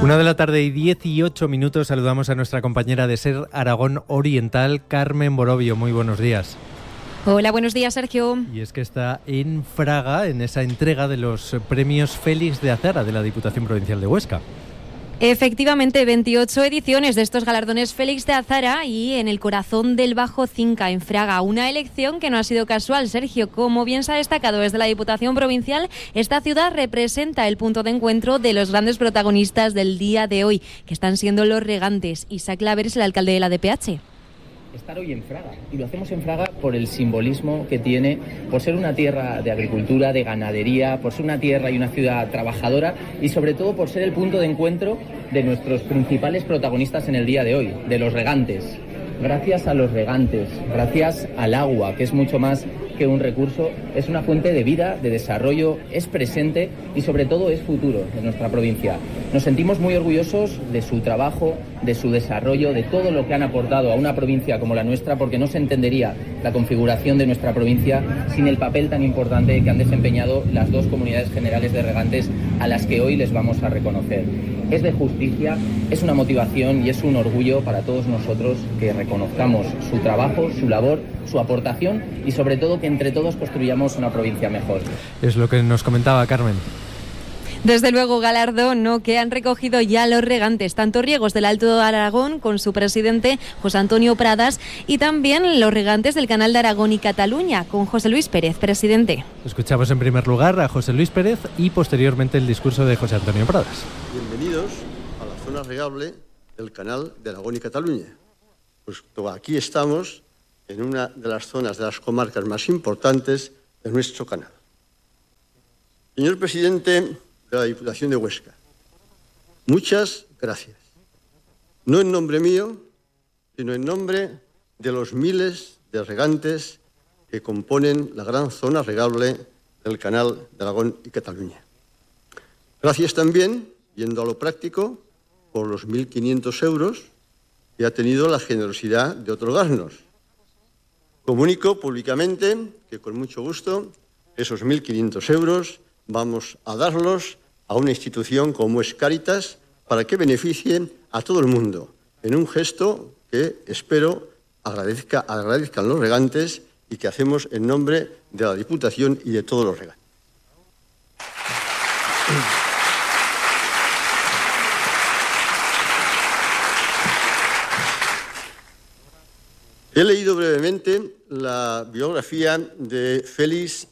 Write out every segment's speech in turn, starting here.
1:18 saludamos a nuestra compañera de SER Aragón Oriental, Carmen Borovio. Muy buenos días. Hola, buenos días, Sergio. Y es que está en Fraga, en esa entrega de los premios Félix de Azara de la Diputación Provincial de Huesca. Efectivamente, 28 ediciones de estos galardones Félix de Azara y en el corazón del Bajo Cinca, en Fraga. Una elección que no ha sido casual, Sergio. Como bien se ha destacado desde la Diputación Provincial, esta ciudad representa el punto de encuentro de los grandes protagonistas del día de hoy, que están siendo los regantes. Isaac Laver es el alcalde de la DPH. Estar hoy en Fraga, y lo hacemos en Fraga por el simbolismo que tiene, por ser una tierra de agricultura, de ganadería, por ser una tierra y una ciudad trabajadora y sobre todo por ser el punto de encuentro de nuestros principales protagonistas en el día de hoy, de los regantes. Gracias a los regantes, gracias al agua, que es mucho más que un recurso, es una fuente de vida, de desarrollo, es presente y sobre todo es futuro de nuestra provincia. Nos sentimos muy orgullosos de su trabajo, de su desarrollo, de todo lo que han aportado a una provincia como la nuestra, porque no se entendería la configuración de nuestra provincia sin el papel tan importante que han desempeñado las dos comunidades generales de regantes a las que hoy les vamos a reconocer. Es de justicia, es una motivación y es un orgullo para todos nosotros que reconozcamos su trabajo, su labor, su aportación y sobre todo que entre todos construyamos una provincia mejor. Es lo que nos comentaba Carmen. Desde luego, galardón que han recogido ya los regantes, tanto Riegos del Alto Aragón con su presidente José Antonio Pradas y también los regantes del Canal de Aragón y Cataluña con José Luis Pérez, presidente. Escuchamos en primer lugar a José Luis Pérez y posteriormente el discurso de José Antonio Pradas. Bienvenidos a la zona regable del Canal de Aragón y Cataluña. Pues aquí estamos en una de las zonas de las comarcas más importantes de nuestro canal. Señor presidente de la Diputación de Huesca, muchas gracias. No en nombre mío, sino en nombre de los miles de regantes que componen la gran zona regable del Canal de Aragón y Cataluña. Gracias también, yendo a lo práctico, por los 1.500 euros que ha tenido la generosidad de otorgarnos. Comunico públicamente que con mucho gusto esos 1.500 euros vamos a darlos a una institución como es Cáritas para que beneficien a todo el mundo, en un gesto que espero agradezcan los regantes y que hacemos en nombre de la Diputación y de todos los regantes. He leído brevemente la biografía de Félix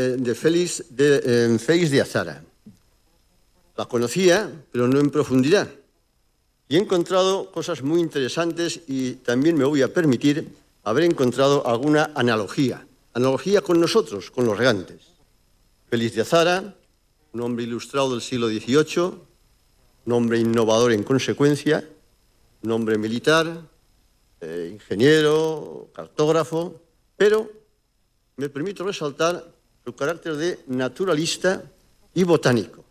de Azara. La conocía, pero no en profundidad. Y he encontrado cosas muy interesantes y también me voy a permitir haber encontrado alguna analogía con nosotros, con los regantes. Félix de Azara, un hombre ilustrado del siglo XVIII, un hombre innovador en consecuencia, un hombre militar, ingeniero, cartógrafo, pero me permito resaltar su carácter de naturalista y botánico.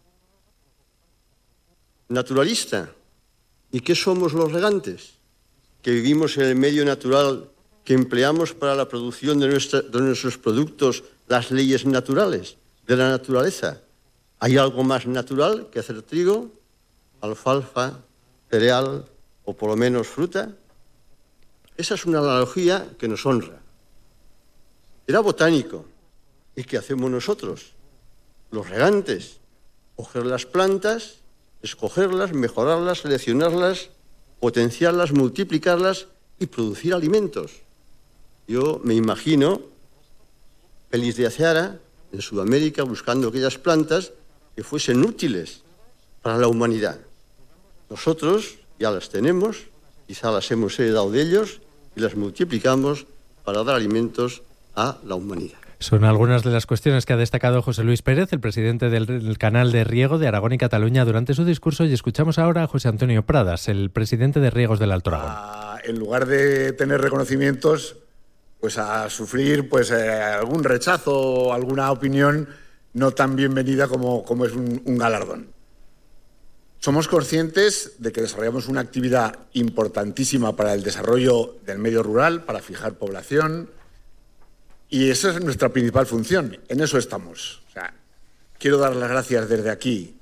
Naturalista. ¿Y qué somos los regantes? Que vivimos en el medio natural, que empleamos para la producción de nuestros productos las leyes naturales, de la naturaleza. ¿Hay algo más natural que hacer trigo, alfalfa, cereal o por lo menos fruta? Esa es una analogía que nos honra. Era botánico. ¿Y qué hacemos nosotros? Los regantes. Coger las plantas, escogerlas, mejorarlas, seleccionarlas, potenciarlas, multiplicarlas y producir alimentos. Yo me imagino Félix de Azara en Sudamérica buscando aquellas plantas que fuesen útiles para la humanidad. Nosotros ya las tenemos, quizá las hemos heredado de ellos y las multiplicamos para dar alimentos a la humanidad. Son algunas de las cuestiones que ha destacado José Luis Pérez, el presidente del Canal de Riego de Aragón y Cataluña, durante su discurso, y escuchamos ahora a José Antonio Pradas, el presidente de Riegos del Alto Aragón. En lugar de tener reconocimientos, pues a sufrir algún rechazo o alguna opinión no tan bienvenida como es un galardón. Somos conscientes de que desarrollamos una actividad importantísima para el desarrollo del medio rural, para fijar población, y esa es nuestra principal función. En eso estamos. O sea, quiero dar las gracias desde aquí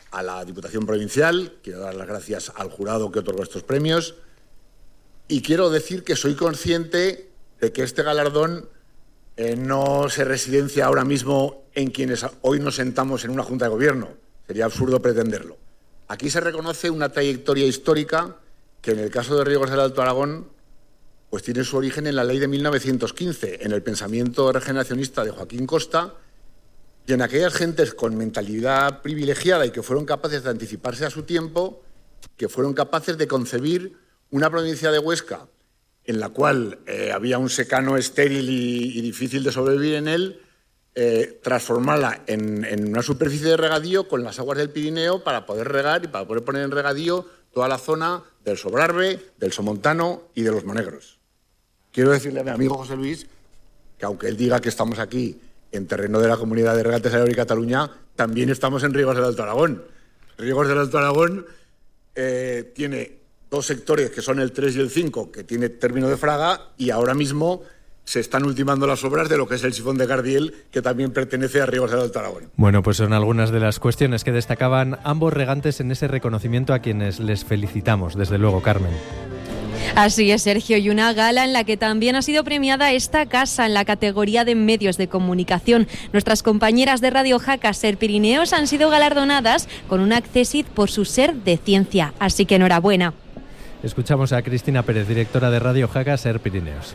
a la Diputación Provincial, quiero dar las gracias al jurado que otorgó estos premios y quiero decir que soy consciente de que este galardón no se residencia ahora mismo en quienes hoy nos sentamos en una Junta de Gobierno. Sería absurdo pretenderlo. Aquí se reconoce una trayectoria histórica que en el caso de Riegos del Alto Aragón pues tiene su origen en la ley de 1915, en el pensamiento regeneracionista de Joaquín Costa y en aquellas gentes con mentalidad privilegiada y que fueron capaces de anticiparse a su tiempo, que fueron capaces de concebir una provincia de Huesca en la cual había un secano estéril y difícil de sobrevivir en él, transformarla en una superficie de regadío con las aguas del Pirineo para poder regar y para poder poner en regadío toda la zona del Sobrarbe, del Somontano y de los Monegros. Quiero decirle a mi amigo José Luis que aunque él diga que estamos aquí en terreno de la Comunidad de Regantes Aragón y Cataluña, también estamos en Riegos del Alto Aragón. Riegos del Alto Aragón tiene dos sectores que son el 3 y el 5, que tiene término de Fraga, y ahora mismo se están ultimando las obras de lo que es el sifón de Gardiel, que también pertenece a Riegos del Alto Aragón. Bueno, pues son algunas de las cuestiones que destacaban ambos regantes en ese reconocimiento a quienes les felicitamos, desde luego, Carmen. Así es, Sergio, y una gala en la que también ha sido premiada esta casa en la categoría de medios de comunicación. Nuestras compañeras de Radio Jaca Ser Pirineos han sido galardonadas con un Accessit por su ser de ciencia, así que enhorabuena. Escuchamos a Cristina Pérez, directora de Radio Jaca Ser Pirineos.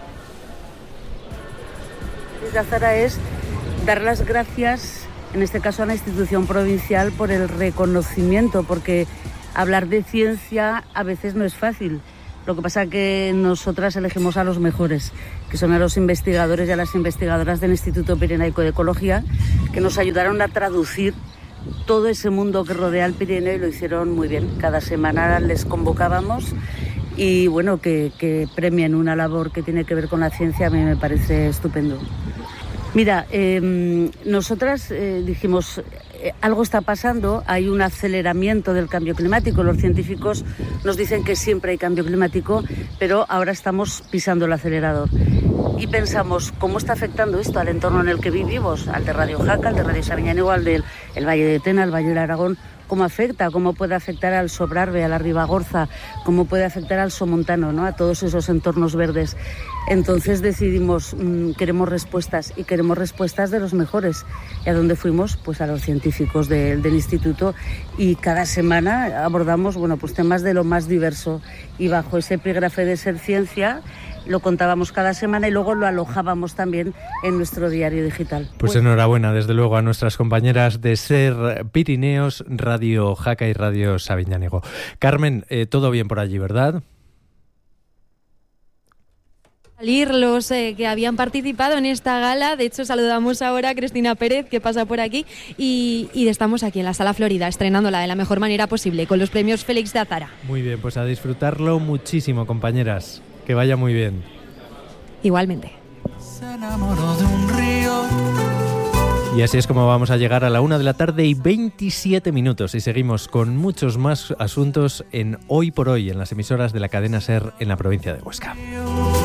De Azara es dar las gracias, en este caso a la institución provincial, por el reconocimiento, porque hablar de ciencia a veces no es fácil. Lo que pasa es que nosotras elegimos a los mejores, que son a los investigadores y a las investigadoras del Instituto Pirenaico de Ecología, que nos ayudaron a traducir todo ese mundo que rodea el Pirineo y lo hicieron muy bien. Cada semana les convocábamos y bueno, que premien una labor que tiene que ver con la ciencia a mí me parece estupendo. Mira, nosotras dijimos, algo está pasando, hay un aceleramiento del cambio climático. Los científicos nos dicen que siempre hay cambio climático, pero ahora estamos pisando el acelerador. Y pensamos, ¿cómo está afectando esto al entorno en el que vivimos? Al de Radio Jaca, al de Radio Sabiñánigo, al del Valle de Tena, al Valle del Aragón. ¿Cómo afecta? ¿Cómo puede afectar al Sobrarbe, a la Ribagorza? ¿Cómo puede afectar al Somontano, ¿no? A todos esos entornos verdes? Entonces decidimos, queremos respuestas, y queremos respuestas de los mejores. ¿Y a dónde fuimos? Pues a los científicos del instituto, y cada semana abordamos, bueno, pues temas de lo más diverso, y bajo ese epígrafe de Ser Ciencia lo contábamos cada semana y luego lo alojábamos también en nuestro diario digital. Pues enhorabuena, desde luego, a nuestras compañeras de Ser Pirineos, Radio Jaca y Radio Sabiñánigo. Carmen, todo bien por allí, ¿verdad? Salir los que habían participado en esta gala. De hecho, saludamos ahora a Cristina Pérez, que pasa por aquí, y estamos aquí en la Sala Florida, estrenándola de la mejor manera posible, con los premios Félix de Azara. Muy bien, pues a disfrutarlo muchísimo, compañeras. Que vaya muy bien. Igualmente. Se enamoró de un río. Y así es como vamos a llegar a la 1:27 PM y seguimos con muchos más asuntos en Hoy por Hoy, en las emisoras de la cadena Ser en la provincia de Huesca.